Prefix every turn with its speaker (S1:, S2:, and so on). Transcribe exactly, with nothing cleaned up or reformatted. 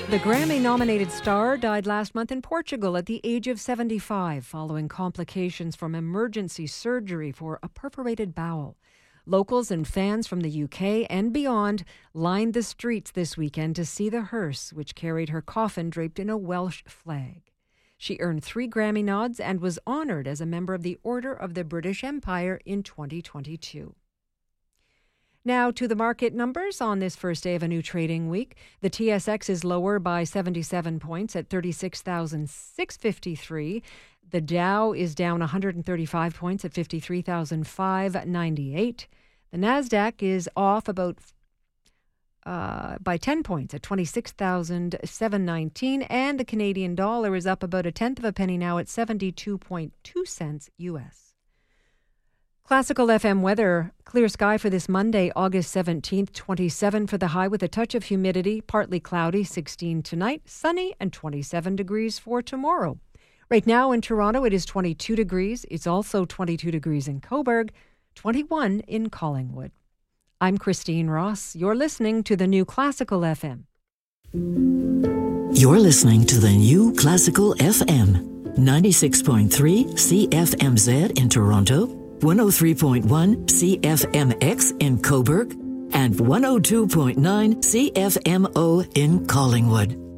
S1: The Grammy-nominated star died last month in Portugal at the age of seventy-five following complications from emergency surgery for a perforated bowel. Locals and fans from the U K and beyond lined the streets this weekend to see the hearse, which carried her coffin draped in a Welsh flag. She earned three Grammy nods and was honored as a member of the Order of the British Empire in twenty twenty-two. Now to the market numbers on this first day of a new trading week. The T S X is lower by seventy-seven points at thirty-six thousand six hundred fifty-three. The Dow is down one hundred thirty-five points at fifty-three thousand five hundred ninety-eight. The Nasdaq is off about uh, by ten points at twenty-six thousand seven hundred nineteen, and the Canadian dollar is up about a tenth of a penny now at seventy-two point two cents U S. Classical F M weather, clear sky for this Monday, August seventeenth, twenty-seven for the high with a touch of humidity, partly cloudy, sixteen tonight, sunny and twenty-seven degrees for tomorrow. Right now in Toronto, it is twenty-two degrees. It's also twenty-two degrees in Cobourg, twenty-one in Collingwood. I'm Christine Ross. You're listening to the New Classical F M.
S2: You're listening to the New Classical F M, ninety-six point three C F M Z in Toronto, one oh three point one C F M X in Cobourg, and one oh two point nine C F M O in Collingwood.